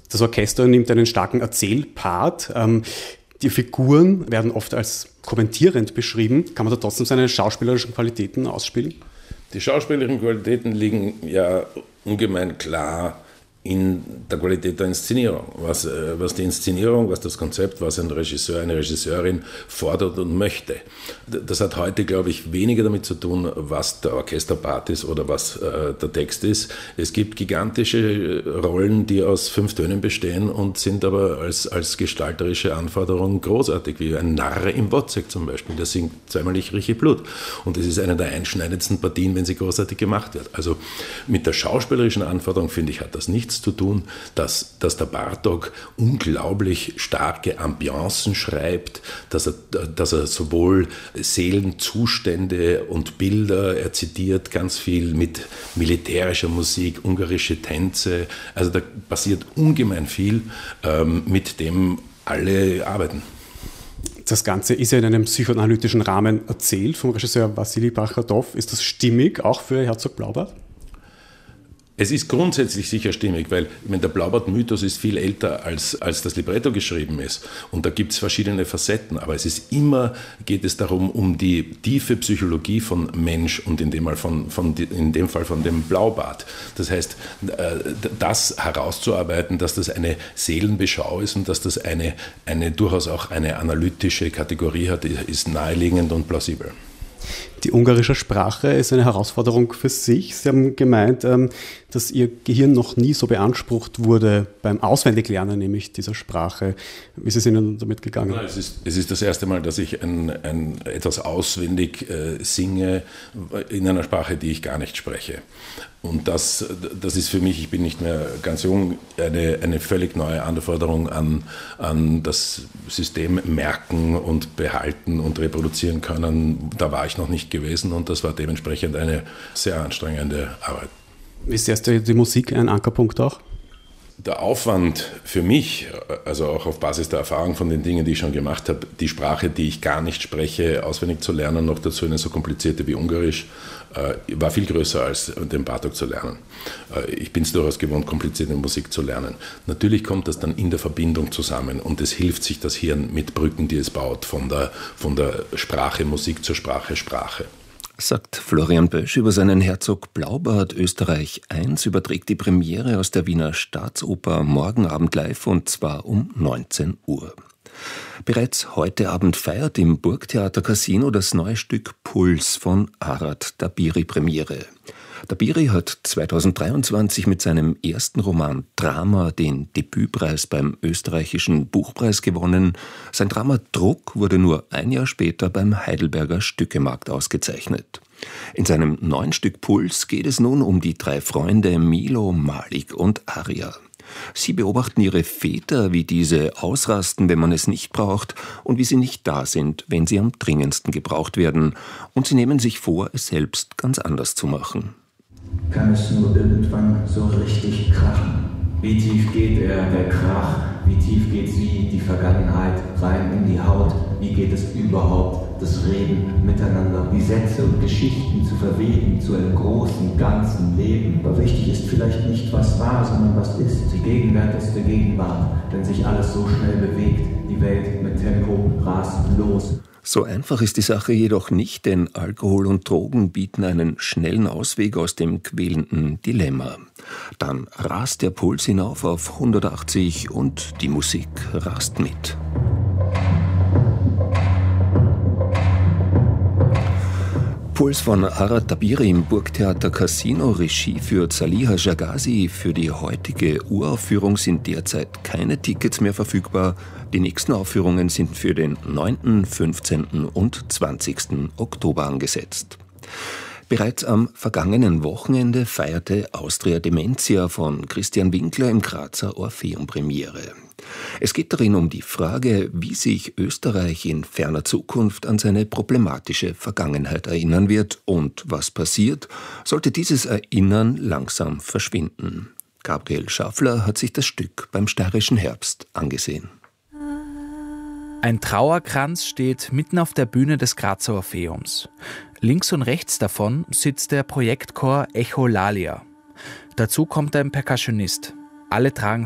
Das Orchester nimmt einen starken Erzählpart. Die Figuren werden oft als kommentierend beschrieben. Kann man da trotzdem seine schauspielerischen Qualitäten ausspielen? Die schauspielerischen Qualitäten liegen ja ungemein klar in der Qualität der Inszenierung. Was die Inszenierung, was das Konzept, was ein Regisseur, eine Regisseurin fordert und möchte. Das hat heute, glaube ich, weniger damit zu tun, was der Orchesterpart ist oder was der Text ist. Es gibt gigantische Rollen, die aus 5 Tönen bestehen und sind aber als gestalterische Anforderung großartig, wie ein Narr im Wozzeck zum Beispiel. Der singt zweimal Ich rieche Blut. Und das ist eine der einschneidendsten Partien, wenn sie großartig gemacht wird. Also mit der schauspielerischen Anforderung, finde ich, hat das nichts zu tun, dass der Bartók unglaublich starke Ambiancen schreibt, dass er sowohl Seelenzustände und Bilder, er zitiert ganz viel mit militärischer Musik, ungarische Tänze, also da passiert ungemein viel, mit dem alle arbeiten. Das Ganze ist ja in einem psychoanalytischen Rahmen erzählt vom Regisseur Wassili Bachatov. Ist das stimmig, auch für Herzog Blaubart? Es ist grundsätzlich sicher stimmig, weil der Blaubart-Mythos ist viel älter, als das Libretto geschrieben ist. Und da gibt es verschiedene Facetten. Aber geht es darum, um die tiefe Psychologie von Mensch und in dem Fall von dem Blaubart. Das heißt, das herauszuarbeiten, dass das eine Seelenbeschau ist und dass das eine durchaus auch eine analytische Kategorie hat, ist naheliegend und plausibel. Die ungarische Sprache ist eine Herausforderung für sich. Sie haben gemeint, dass Ihr Gehirn noch nie so beansprucht wurde beim Auswendiglernen, nämlich dieser Sprache. Wie ist es Ihnen damit gegangen? Es ist das erste Mal, dass ich etwas auswendig singe in einer Sprache, die ich gar nicht spreche. Und das ist für mich, ich bin nicht mehr ganz jung, eine völlig neue Anforderung an das System merken und behalten und reproduzieren können. Da war ich noch nicht gewesen und das war dementsprechend eine sehr anstrengende Arbeit. Ist erst die Musik ein Ankerpunkt auch? Der Aufwand für mich, also auch auf Basis der Erfahrung von den Dingen, die ich schon gemacht habe, die Sprache, die ich gar nicht spreche, auswendig zu lernen, noch dazu eine so komplizierte wie Ungarisch, war viel größer als den Bartók zu lernen. Ich bin es durchaus gewohnt, komplizierte Musik zu lernen. Natürlich kommt das dann in der Verbindung zusammen und es hilft sich das Hirn mit Brücken, die es baut, von der Sprache Musik zur Sprache Sprache. Sagt Florian Bösch über seinen Herzog Blaubart. Österreich 1 überträgt die Premiere aus der Wiener Staatsoper morgen Abend live und zwar um 19 Uhr. Bereits heute Abend feiert im Burgtheater Casino das neue Stück Puls von Arad Dabiri Premiere. Dabiri hat 2023 mit seinem ersten Roman Drama den Debütpreis beim österreichischen Buchpreis gewonnen. Sein Drama Druck wurde nur ein Jahr später beim Heidelberger Stückemarkt ausgezeichnet. In seinem neuen Stück Puls geht es nun um die 3 Freunde Milo, Malik und Arya. Sie beobachten ihre Väter, wie diese ausrasten, wenn man es nicht braucht, und wie sie nicht da sind, wenn sie am dringendsten gebraucht werden. Und sie nehmen sich vor, es selbst ganz anders zu machen. Kann es nur irgendwann so richtig krachen? Wie tief geht der Krach? Wie tief geht sie, die Vergangenheit, rein in die Haut? Wie geht es überhaupt, das Reden miteinander? Wie Sätze und Geschichten zu verweben zu einem großen, ganzen Leben? Aber wichtig ist vielleicht nicht, was war, sondern was ist. Die Gegenwart ist der Gegenwart, wenn sich alles so schnell bewegt. Die Welt mit Tempo rast los. So einfach ist die Sache jedoch nicht, denn Alkohol und Drogen bieten einen schnellen Ausweg aus dem quälenden Dilemma. Dann rast der Puls hinauf auf 180 und die Musik rast mit. Puls von Arad Dabiri im Burgtheater Casino, Regie führt Saliha Jagazi. Für die heutige Uraufführung sind derzeit keine Tickets mehr verfügbar. Die nächsten Aufführungen sind für den 9., 15. und 20. Oktober angesetzt. Bereits am vergangenen Wochenende feierte Austria Dementia von Christian Winkler im Grazer Orpheum Premiere. Es geht darin um die Frage, wie sich Österreich in ferner Zukunft an seine problematische Vergangenheit erinnern wird und was passiert, sollte dieses Erinnern langsam verschwinden. Gabriel Schaffler hat sich das Stück beim Steirischen Herbst angesehen. Ein Trauerkranz steht mitten auf der Bühne des Grazer Orpheums. Links und rechts davon sitzt der Projektchor Echolalia. Dazu kommt ein Percussionist. Alle tragen